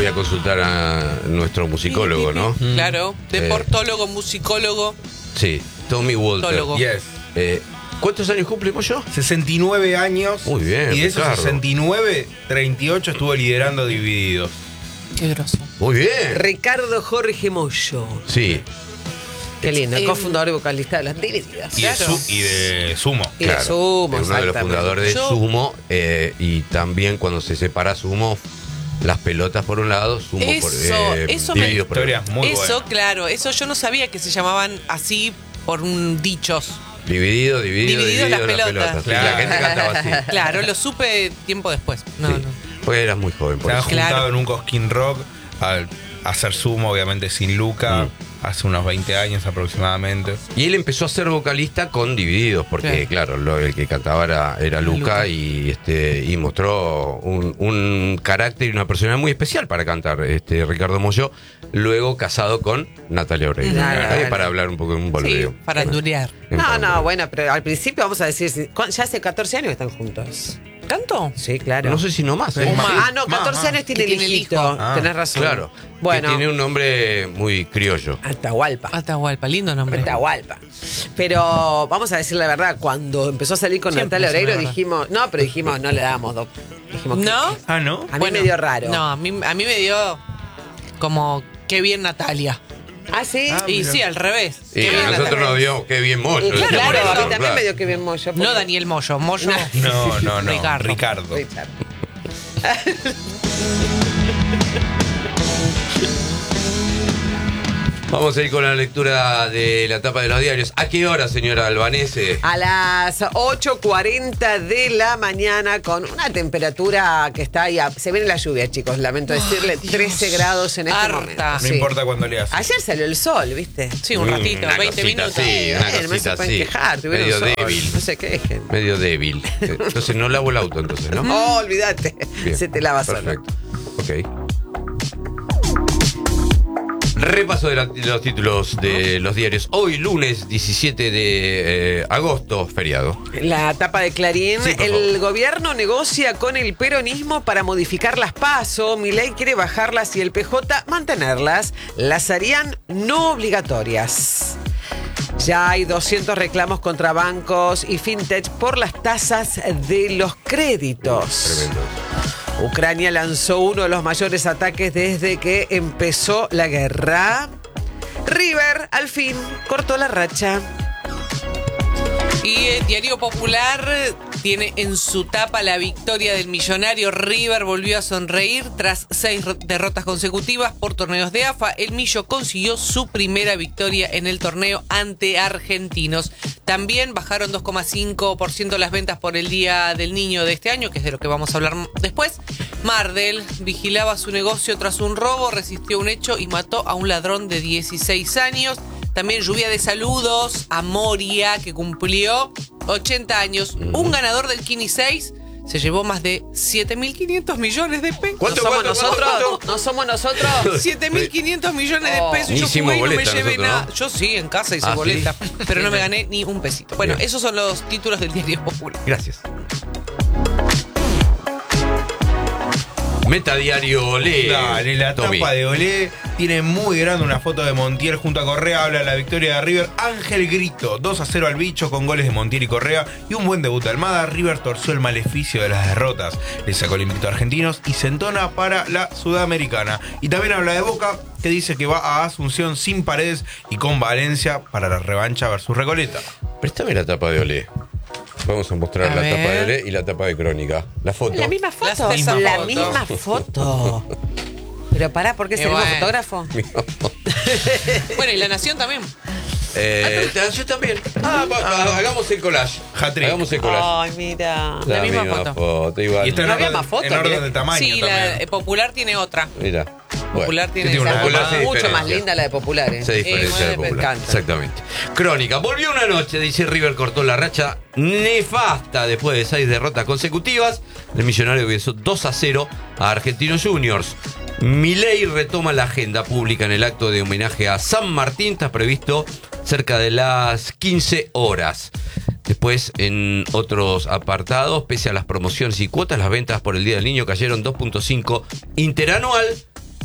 voy a consultar a nuestro musicólogo, ¿no? Claro, deportólogo, musicólogo. Sí, Tommy Walter. Tólogo. Yes. ¿Cuántos años cumplimos yo? 69 años. Muy bien, Y de esos Ricardo. 69, 38 estuvo liderando Divididos. Qué groso. Muy bien. Ricardo Jorge Moyo. Sí, Qué lindo, cofundador y vocalista de las Divididas. Y de Sumo. Y de Sumo, es uno de los exactamente. fundadores de Yo- Sumo. Y también cuando se separa Sumo, las pelotas por un lado, Sumo Eso me- Divididos por el Historias muy Eso, buenas. claro, eso yo no sabía que se llamaban así por dichos. Divididos Divididos las pelotas. Sí, la gente cantaba así. Claro, lo supe tiempo después. No, Sí. no. Porque eras muy joven, por Se han eso. Claro. juntado en un Cosquín Rock a hacer Sumo, obviamente sin Luca, hace unos 20 años aproximadamente. Y él empezó a ser vocalista con Divididos, porque claro, el que cantaba era Luca, y mostró un carácter y una personalidad muy especial para cantar, Ricardo Mollo, luego casado con Natalia Oreiro. Claro. Para hablar un poco de un Sí, boludeo. para endurear. No, bueno, pero al principio vamos a decir, ya hace 14 años que están juntos. ¿Canto? Sí, claro. No sé si no más. ¿eh? O más. Ah, no, 14 años tiene el Tiene el hijito. hijo. Tenés razón. Claro. Bueno. Que tiene un nombre muy criollo. Atahualpa. Atahualpa, lindo nombre. Atahualpa. Pero vamos a decir la verdad, cuando empezó a salir con Siempre Natalia es una Oreiro verdad. dijimos, no le damos dijimos que- ¿No? Ah, ¿no? A mí me dio raro. No, a mí me dio como qué bien Natalia. ¿Ah, sí? Ah, Y mira. sí, al revés. Y Qué bien a nosotros Natalia. nos dio qué bien Mollo. Claro, Claro, por a eso, mí también me dio que bien Moyo. No Daniel Mollo, Mollo. No. Ricardo. Richard. Vamos a ir con la lectura de la tapa de los diarios. ¿A qué hora, señora Albanese? A las 8:40 de la mañana con una temperatura que está ahí. Se viene la lluvia, chicos. Lamento decirle, 13 grados en este Harta. momento. No Sí. importa cuándo le haces. Ayer salió el sol, ¿viste? Sí, un ratito, Una 20 cosita minutos. así, una No se cosita pueden así. quejar, tuvieron Medio sol. débil. No se quejen. Medio débil. Entonces no lavo el auto, entonces, ¿no? Oh, olvídate. Bien. Se te lava solo. Perfecto. Ok. Repaso de los títulos de los diarios. Hoy, lunes 17 de agosto, feriado. La tapa de Clarín. Sí, por El favor. gobierno negocia con el peronismo para modificar las PASO. Milei quiere bajarlas y el PJ mantenerlas. Las harían no obligatorias. Ya hay 200 reclamos contra bancos y fintech por las tasas de los créditos. Tremendo. Ucrania lanzó uno de los mayores ataques desde que empezó la guerra. River, al fin, cortó la racha. Y el Diario Popular tiene en su tapa la victoria del millonario. River volvió a sonreír tras 6 derrotas consecutivas por torneos de AFA. El Millo consiguió su primera victoria en el torneo ante Argentinos. También bajaron 2,5% las ventas por el Día del Niño de este año, que es de lo que vamos a hablar después. Mardel vigilaba su negocio tras un robo, resistió un hecho y mató a un ladrón de 16 años. También lluvia de saludos a Moria, que cumplió 80 años. Un ganador del Kini 6 se llevó más de 7.500 millones de pesos. ¿Cuánto, ¿No somos cuánto, nosotros? cuánto? ¿No somos nosotros? 7.500 millones de Oh. pesos. Ni Yo hicimos jugué y no me boleta llevé nosotros, nada. ¿no? Yo sí, en casa hice ¿Ah, sí? boleta, pero no me gané ni un pesito. Bueno, Bien. esos son los títulos del Diario Popular. Gracias. Metadiario Olé. Dale, la Tommy. tapa de Olé tiene muy grande una foto de Montiel junto a Correa. Habla de la victoria de River. Ángel Grito, 2-0 al bicho con goles de Montiel y Correa y un buen debut de Almada. River torció el maleficio de las derrotas. Le sacó el invicto a Argentinos y se entona para la Sudamericana. Y también habla de Boca, que dice que va a Asunción sin Paredes y con Valencia para la revancha versus Recoleta. Préstame la tapa de Olé. Vamos a mostrar A la ver. tapa de Olé y la tapa de Crónica. La foto. La misma foto. La misma La foto. misma foto. Pero pará, ¿por qué es el mismo bueno. fotógrafo? Bueno, y La Nación también. Yo también. Hagamos el collage. Hat-trick. Hagamos el collage. Ay, mira. La misma foto. igual. Y está en ¿No había orden, más fotos, en orden qué? de tamaño Sí, la también. Popular tiene otra. Mira. Popular tiene tiene esa. una Popular se Mucho más diferencia. linda la de Populares. Se diferencia de me Popular. encanta. Exactamente. Crónica. Volvió una noche, dice River cortó la racha nefasta después de 6 derrotas consecutivas. El millonario venció 2-0 a Argentinos Juniors. Milei retoma la agenda pública en el acto de homenaje a San Martín. Está previsto cerca de las 15 horas. Después, en otros apartados, pese a las promociones y cuotas, las ventas por el Día del Niño cayeron 2.5 interanual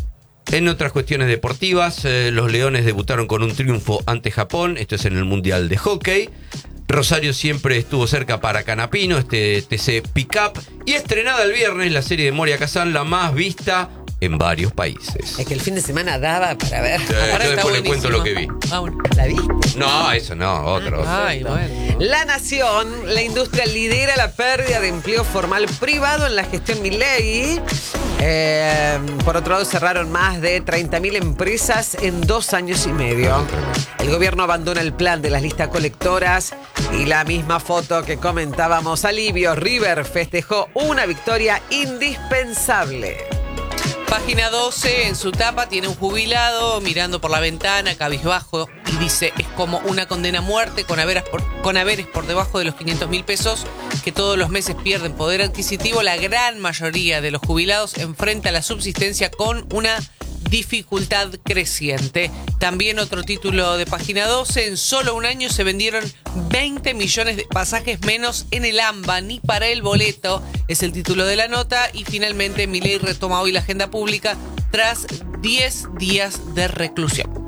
En otras cuestiones deportivas, los Leones debutaron con un triunfo ante Japón. Esto es en el Mundial de Hockey. Rosario siempre estuvo cerca para Canapino, este TC Pickup. Y estrenada el viernes la serie de Moria Kazan, la más vista en varios países. Es que el fin de semana daba para ver. Ahora Yo está después le cuento buenísimo. lo que vi. Bueno. ¿La viste? No, eso no, otro. Ay, bueno. La Nación, la industria lidera la pérdida de empleo formal privado en la gestión Milei. Por otro lado, cerraron más de 30.000 empresas en 2 años y medio. El gobierno abandona el plan de las listas colectoras y la misma foto que comentábamos. Alivio, River festejó una victoria indispensable. Página 12, en su tapa tiene un jubilado mirando por la ventana, cabizbajo, y dice, es como una condena a muerte con haberes por debajo de los 500.000 pesos que todos los meses pierden poder adquisitivo. La gran mayoría de los jubilados enfrenta la subsistencia con una dificultad creciente. También otro título de página 12, en solo un año se vendieron 20 millones de pasajes menos en el AMBA, ni para el boleto, es el título de la nota. Y finalmente Milei retoma hoy la agenda pública tras 10 días de reclusión.